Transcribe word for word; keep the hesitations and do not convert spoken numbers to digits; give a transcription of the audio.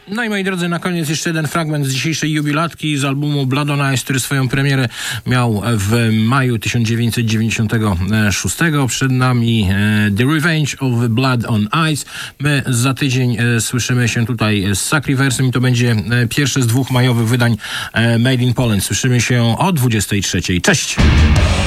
No i moi drodzy, na koniec jeszcze jeden fragment z dzisiejszej jubilatki z albumu Blood on Ice, który swoją premierę miał w maju tysiąc dziewięćset dziewięćdziesiątego szóstego. Przed nami e, The Revenge of Blood on Ice. My za tydzień e, słyszymy się tutaj z Sacriversem i to będzie e, pierwsze z dwóch majowych wydań e, Made in Poland. Słyszymy się o dwudziestej trzeciej. Cześć!